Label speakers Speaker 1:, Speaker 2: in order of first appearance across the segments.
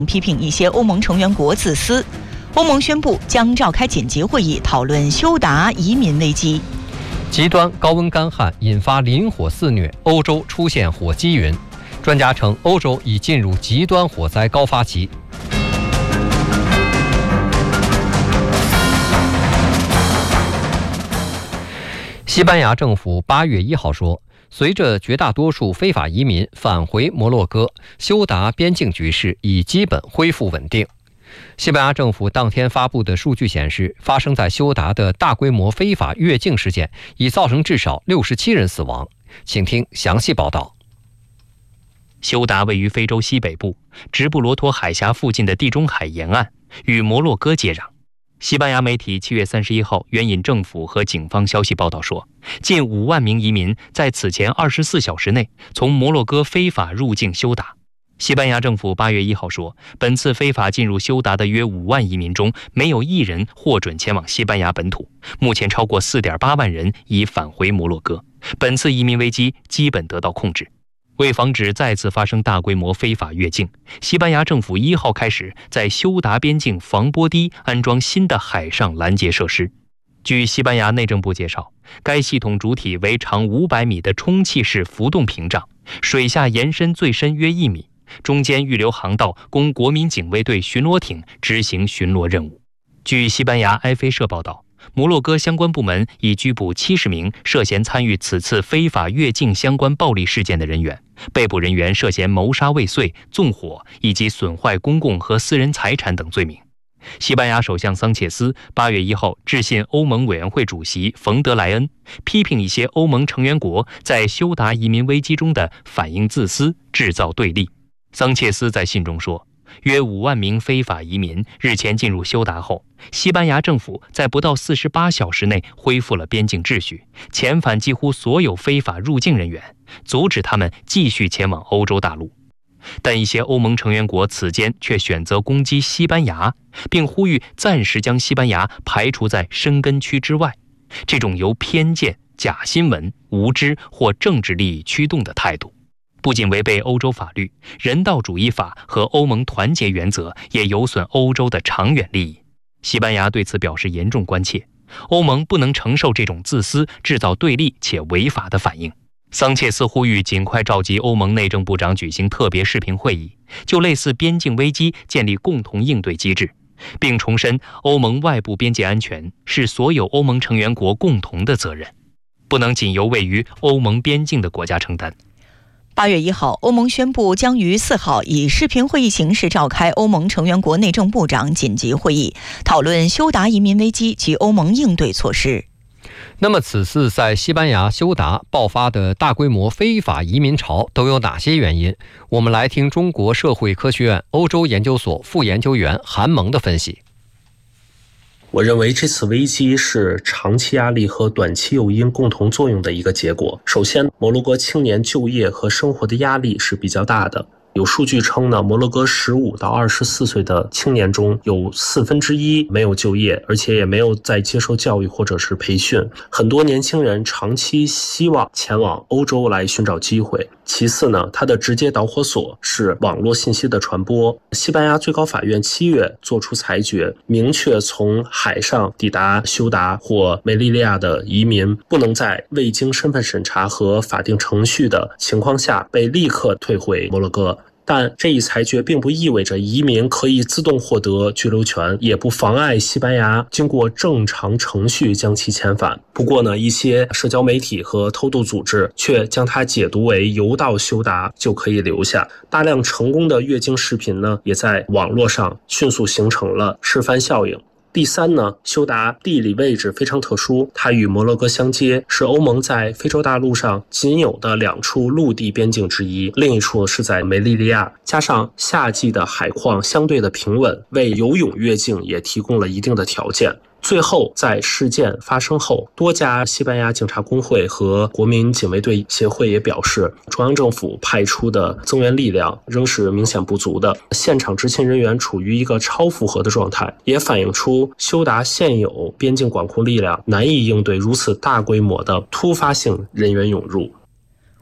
Speaker 1: 批评一些欧盟成员国自私。欧盟宣布将召开紧急会议，讨论休达移民危机。
Speaker 2: 极端高温干旱引发林火肆虐，欧洲出现火积云。专家称，欧洲已进入极端火灾高发期。西班牙政府8月1号说，随着绝大多数非法移民返回摩洛哥，休达边境局势已基本恢复稳定。西班牙政府当天发布的数据显示，发生在休达的大规模非法越境事件已造成至少67人死亡。请听详细报道。
Speaker 3: 休达位于非洲西北部，直布罗陀海峡附近的地中海沿岸，与摩洛哥接壤。西班牙媒体7月31号援引政府和警方消息报道说，近5万名移民在此前24小时内从摩洛哥非法入境休达。西班牙政府8月1号说，本次非法进入休达的约5万移民中，没有1人获准前往西班牙本土。目前超过4.8万人已返回摩洛哥，本次移民危机基本得到控制。为防止再次发生大规模非法越境，西班牙政府1号开始在休达边境防波堤安装新的海上拦截设施。据西班牙内政部介绍，该系统主体为长500米的充气式浮动屏障，水下延伸最深约1米，中间预留航道供国民警卫队巡逻艇执行巡逻任务。据西班牙埃菲社报道，摩洛哥相关部门已拘捕70名涉嫌参与此次非法越境相关暴力事件的人员，被捕人员涉嫌谋杀未遂、纵火以及损坏公共和私人财产等罪名。西班牙首相桑切斯8月1号致信欧盟委员会主席冯德莱恩，批评一些欧盟成员国在休达移民危机中的反应自私，制造对立。桑切斯在信中说，约5万名非法移民日前进入休达后，西班牙政府在不到48小时内恢复了边境秩序，遣返几乎所有非法入境人员，阻止他们继续前往欧洲大陆。但一些欧盟成员国此间却选择攻击西班牙，并呼吁暂时将西班牙排除在申根区之外。这种由偏见、假新闻、无知或政治利益驱动的态度，不仅违背欧洲法律、人道主义法和欧盟团结原则，也有损欧洲的长远利益。西班牙对此表示严重关切，欧盟不能承受这种自私、制造对立且违法的反应。桑切斯呼吁尽快召集欧盟内政部长举行特别视频会议，就类似边境危机建立共同应对机制，并重申欧盟外部边界安全是所有欧盟成员国共同的责任，不能仅由位于欧盟边境的国家承担。
Speaker 1: 8月1号，欧盟宣布将于4号以视频会议形式召开欧盟成员国内政部长紧急会议，讨论休达移民危机及欧盟应对措施。
Speaker 2: 那么此次在西班牙休达爆发的大规模非法移民潮都有哪些原因？我们来听中国社会科学院欧洲研究所副研究员韩蒙的分析。
Speaker 4: 我认为这次危机是长期压力和短期诱因共同作用的一个结果。首先，摩洛哥青年就业和生活的压力是比较大的。有数据称呢，摩洛哥15到24岁的青年中有1/4没有就业，而且也没有在接受教育或者是培训。很多年轻人长期希望前往欧洲来寻找机会。其次呢，它的直接导火索是网络信息的传播。西班牙最高法院7月作出裁决，明确从海上抵达休达或梅利利亚的移民不能在未经身份审查和法定程序的情况下被立刻退回摩洛哥。但这一裁决并不意味着移民可以自动获得居留权，也不妨碍西班牙经过正常程序将其遣返。不过呢，一些社交媒体和偷渡组织却将它解读为游到休达就可以留下。大量成功的越境视频呢，也在网络上迅速形成了示范效应。第三呢，休达地理位置非常特殊，它与摩洛哥相接，是欧盟在非洲大陆上仅有的2处陆地边境之一，另一处是在梅利利亚。加上夏季的海况相对的平稳，为游泳越境也提供了一定的条件。最后，在事件发生后，多家西班牙警察工会和国民警卫队协会也表示，中央政府派出的增援力量仍是明显不足的，现场执勤人员处于一个超负荷的状态，也反映出休达现有边境管控力量难以应对如此大规模的突发性人员涌入。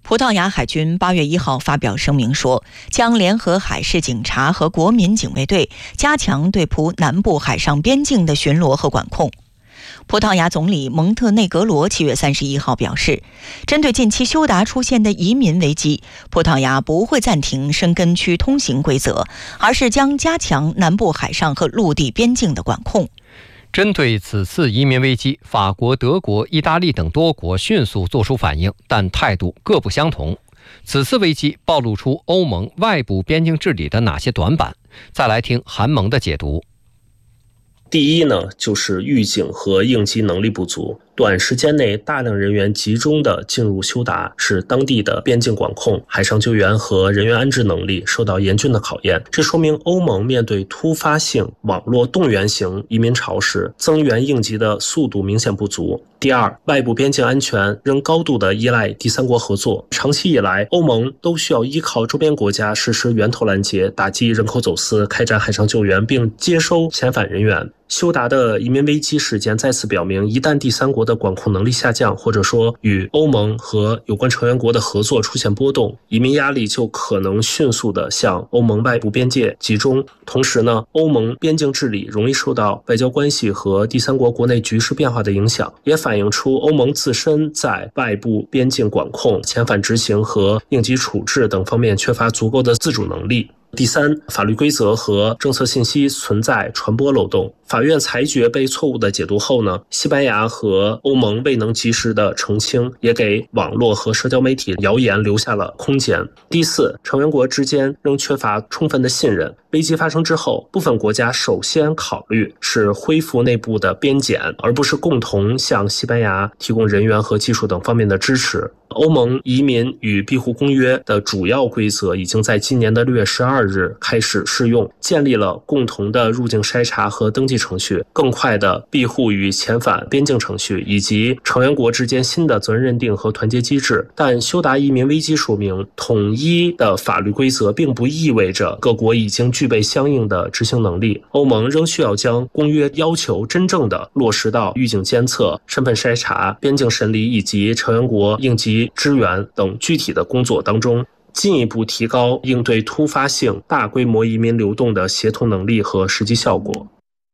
Speaker 1: 葡萄牙海军8月1号发表声明说，将联合海事警察和国民警卫队加强对葡南部海上边境的巡逻和管控。葡萄牙总理蒙特内格罗7月31号表示，针对近期休达出现的移民危机，葡萄牙不会暂停申根区通行规则，而是将加强南部海上和陆地边境的管控。
Speaker 2: 针对此次移民危机，法国、德国、意大利等多国迅速作出反应，但态度各不相同。此次危机暴露出欧盟外部边境治理的哪些短板？再来听韩萌的解读。
Speaker 4: 第一呢，就是预警和应急能力不足。短时间内大量人员集中的进入休达，使当地的边境管控、海上救援和人员安置能力受到严峻的考验。这说明欧盟面对突发性网络动员型移民潮时，增援应急的速度明显不足。第二，外部边境安全仍高度的依赖第三国合作。长期以来，欧盟都需要依靠周边国家实施源头拦截、打击人口走私、开展海上救援，并接收遣返人员。休达的移民危机事件再次表明，一旦第三国的管控能力下降，或者说与欧盟和有关成员国的合作出现波动，移民压力就可能迅速地向欧盟外部边界集中。同时呢，欧盟边境治理容易受到外交关系和第三国国内局势变化的影响，也反映出欧盟自身在外部边境管控、遣返执行和应急处置等方面缺乏足够的自主能力。第三，法律规则和政策信息存在传播漏洞。法院裁决被错误的解读后呢，西班牙和欧盟未能及时的澄清，也给网络和社交媒体谣言留下了空间。第四，成员国之间仍缺乏充分的信任。危机发生之后，部分国家首先考虑是恢复内部的边检，而不是共同向西班牙提供人员和技术等方面的支持。欧盟移民与庇护公约的主要规则已经在今年的6月12日开始适用，建立了共同的入境筛查和登记程序、更快的庇护与遣返边境程序，以及成员国之间新的责任认定和团结机制。但休达移民危机说明，统一的法律规则并不意味着各国已经具备相应的执行能力。欧盟仍需要将公约要求真正的落实到预警监测、身份筛查、边境审理以及成员国应急支援等具体的工作当中，进一步提高应对突发性大规模移民流动的协同能力和实际效果。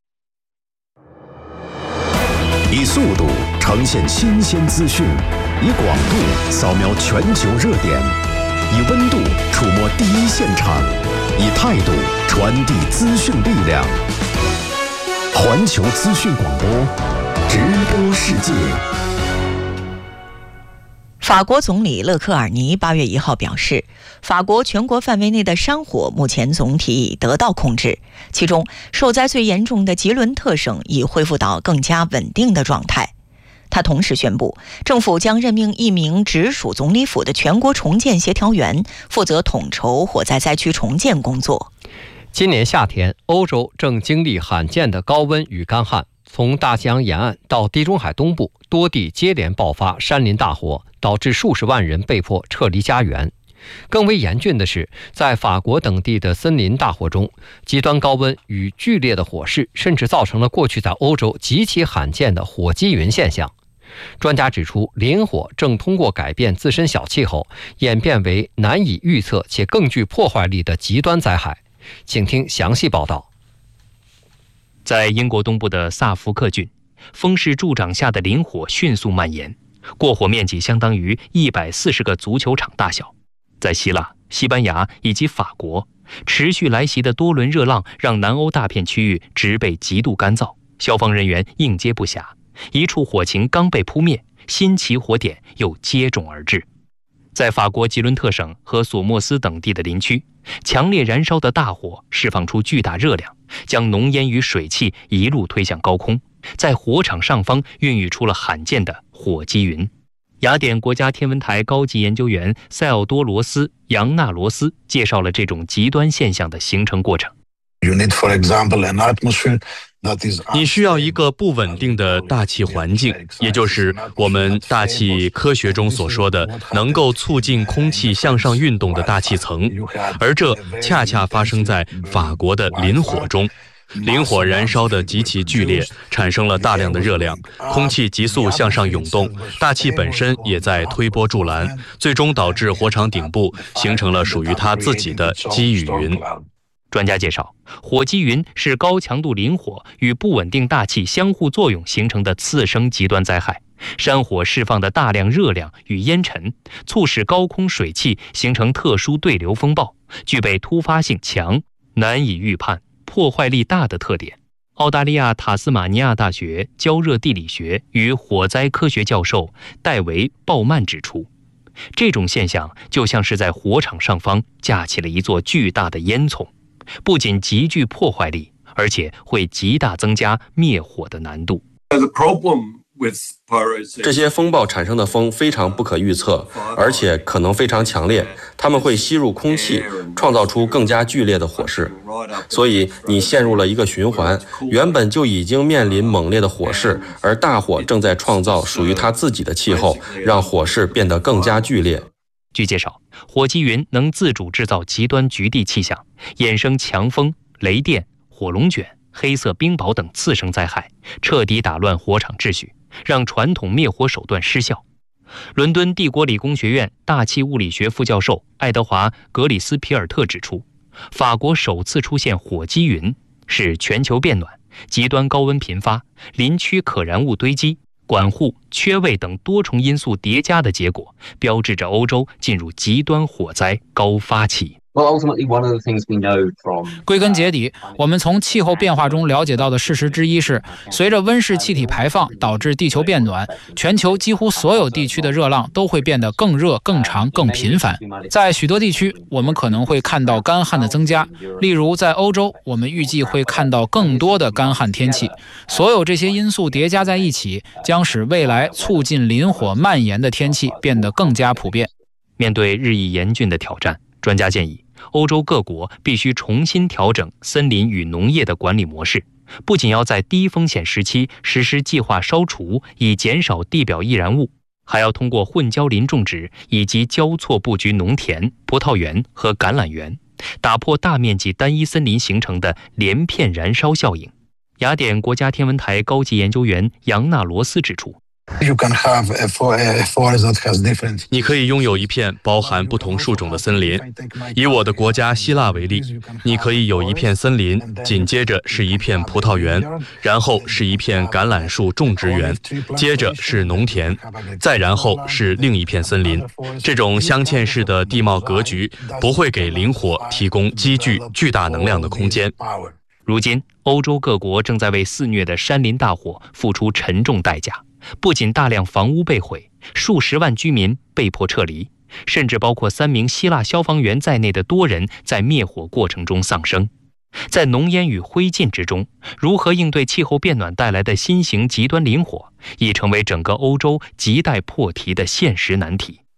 Speaker 5: 以速度呈现新鲜资讯，以广度扫描全球热点，以温度触摸第一现场，以态度传递资讯力量。环球资讯广播，直播世界。
Speaker 1: 法国总理勒克尔尼8月1号表示，法国全国范围内的山火目前总体已得到控制，其中受灾最严重的吉伦特省已恢复到更加稳定的状态。他同时宣布，政府将任命一名直属总理府的全国重建协调员，负责统筹火灾灾区重建工作。
Speaker 2: 今年夏天，欧洲正经历罕见的高温与干旱，从大西洋沿岸到地中海东部，多地接连爆发山林大火，导致数十万人被迫撤离家园。更为严峻的是，在法国等地的森林大火中，极端高温与剧烈的火势甚至造成了过去在欧洲极其罕见的火积云现象。专家指出，林火正通过改变自身小气候，演变为难以预测且更具破坏力的极端灾害。请听详细报道。
Speaker 3: 在英国东部的萨福克郡，风势助长下的林火迅速蔓延，过火面积相当于140个足球场大小。在希腊、西班牙以及法国，持续来袭的多轮热浪让南欧大片区域植被极度干燥，消防人员应接不暇。一处火情刚被扑灭，新起火点又接踵而至。在法国吉伦特省和索莫斯等地的林区，强烈燃烧的大火释放出巨大热量，将浓烟与水汽一路推向高空，在火场上方孕育出了罕见的火积云。雅典国家天文台高级研究员塞奥多罗斯·扬纳罗斯介绍了这种极端现象的形成过程。
Speaker 6: 你需要一个不稳定的大气环境，也就是我们大气科学中所说的能够促进空气向上运动的大气层，而这恰恰发生在法国的林火中。 林火燃烧得极其剧烈，产生了大量的热量，空气急速向上涌动，大气本身也在推波助澜，最终导致火场顶部形成了属于它自己的积雨云。
Speaker 3: 专家介绍，火积云是高强度林火与不稳定大气相互作用形成的次生极端灾害。山火释放的大量热量与烟尘，促使高空水汽形成特殊对流风暴，具备突发性强、难以预判、破坏力大的特点。澳大利亚塔斯马尼亚大学焦热地理学与火灾科学教授戴维·鲍曼指出，这种现象就像是在火场上方架起了一座巨大的烟囱，不仅极具破坏力，而且会极大增加灭火的难度。
Speaker 7: 这些风暴产生的风非常不可预测，而且可能非常强烈，它们会吸入空气，创造出更加剧烈的火势。所以你陷入了一个循环，原本就已经面临猛烈的火势，而大火正在创造属于它自己的气候，让火势变得更加剧烈。
Speaker 3: 据介绍，火积云能自主制造极端局地气象，衍生强风、雷电、火龙卷、黑色冰雹等次生灾害，彻底打乱火场秩序，让传统灭火手段失效。伦敦帝国理工学院大气物理学副教授爱德华·格里斯皮尔特指出，法国首次出现火积云是全球变暖、极端高温频发、林区可燃物堆积、管护、缺位等多重因素叠加的结果，标志着欧洲进入极端火灾高发期。
Speaker 8: 归根结底，我们从气候变化中了解到的事实之一是，随着温室气体排放导致地球变暖，全球几乎所有地区的热浪都会变得更热、更长、更频繁。在许多地区，我们可能会看到干旱的增加，例如在欧洲，我们预计会看到更多的干旱天气。所有这些因素叠加在一起，将使未来促进林火蔓延的天气变得更加普遍。
Speaker 3: 面对日益严峻的挑战，专家建议欧洲各国必须重新调整森林与农业的管理模式，不仅要在低风险时期实施计划烧除，以减少地表易燃物，还要通过混交林种植以及交错布局农田、葡萄园和橄榄园，打破大面积单一森林形成的连片燃烧效应。雅典国家天文台高级研究员杨纳罗斯指出，
Speaker 6: 你可以拥有一片包含不同树种的森林。以我的国家希腊为例，你可以有一片森林，紧接着是一片葡萄园，然后是一片橄榄树种植园，接着是农田，再然后是另一片森林。这种镶嵌式的地貌格局不会给林火提供积聚巨大能量的空间。
Speaker 3: 如今，欧洲各国正在为肆虐的山林大火付出沉重代价，不仅大量房屋被毁，数十万居民被迫撤离，甚至包括3名希腊消防员在内的多人在灭火过程中丧生。在浓烟与灰烬之中，如何应对气候变暖带来的新型极端林火，已成为整个欧洲亟待破题的现实难题。